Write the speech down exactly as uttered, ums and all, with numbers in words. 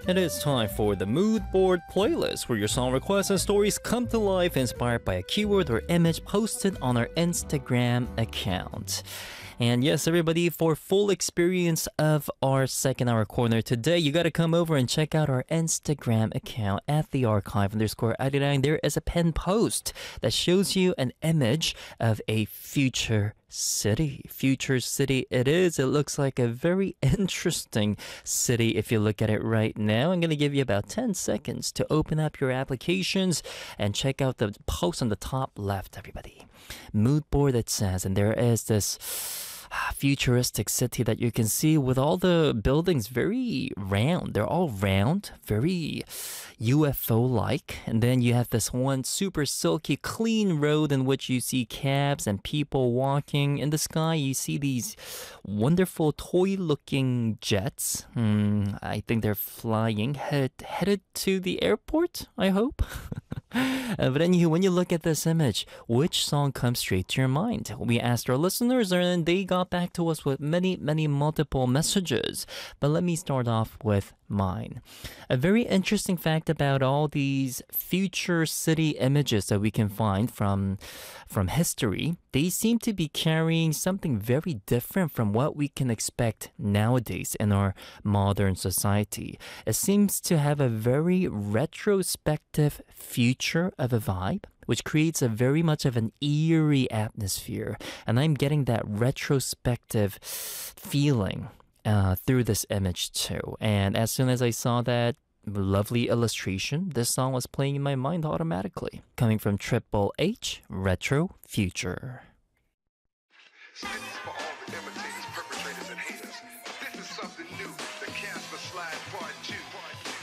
It is time for the Mood Board playlist, where your song requests and stories come to life inspired by a keyword or image posted on our Instagram account. And yes, everybody, for full experience of our second hour corner today, you got to come over and check out our Instagram account at the archive underscore eighty-nine. There is a pinned post that shows you an image of a future city. Future city it is. It looks like a very interesting city if you look at it right now. I'm going to give you about ten seconds to open up your applications and check out the post on the top left, everybody. Mood board, it says, and there is this futuristic city that you can see with all the buildings very round. They're all round, very U F O-like. And then you have this one super silky, clean road in which you see cabs and people walking. In the sky, you see these wonderful toy-looking jets. Hmm, I think they're flying, head, headed to the airport, I hope. Uh, but then you, when you look at this image, which song comes straight to your mind? We asked our listeners and they got back to us with many, many multiple messages. But let me start off with mine. A very interesting fact about all these future city images that we can find from, from history, they seem to be carrying something very different from what we can expect nowadays in our modern society. It seems to have a very retrospective future of a vibe, which creates a very much of an eerie atmosphere. And I'm getting that retrospective feeling uh, through this image too. And as soon as I saw that lovely illustration, this song was playing in my mind automatically. Coming from Triple H, Retro Future. For all the imitators, perpetrators, and haters, this is something new. The Casper Slide Part two.